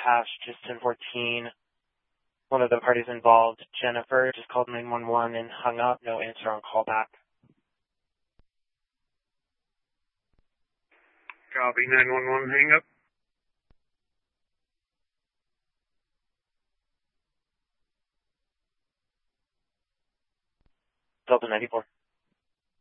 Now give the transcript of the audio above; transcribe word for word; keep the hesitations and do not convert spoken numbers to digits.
hash just ten fourteen. One of the parties involved, Jennifer, just called nine one one and hung up. No answer on callback. Copy, nine one one, hang up. Delta ninety-four.